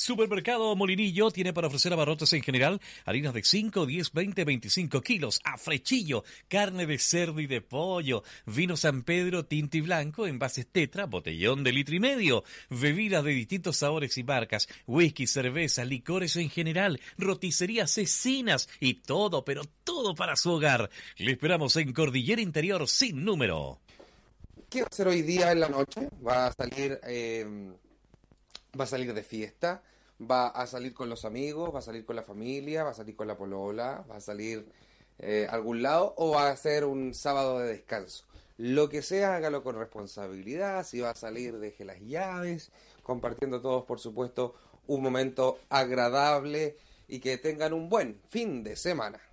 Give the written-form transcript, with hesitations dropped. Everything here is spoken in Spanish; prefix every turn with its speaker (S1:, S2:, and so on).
S1: Supermercado Molinillo tiene para ofrecer abarrotes en general, harinas de 5, 10, 20, 25 kilos, a frechillo, carne de cerdo y de pollo, vino San Pedro tinto y blanco, envases Tetra, botellón de litro y medio, bebidas de distintos sabores y marcas, whisky, cerveza, licores en general, roticerías, cecinas y todo, pero todo para su hogar. Le esperamos en Cordillera Interior sin número.
S2: ¿Qué va a hacer hoy día en la noche? Va a salir de fiesta, va a salir con los amigos, va a salir con la familia, va a salir con la polola, va a salir a algún lado o va a ser un sábado de descanso. Lo que sea, hágalo con responsabilidad. Si va a salir, deje las llaves, compartiendo todos, por supuesto, un momento agradable y que tengan un buen fin de semana.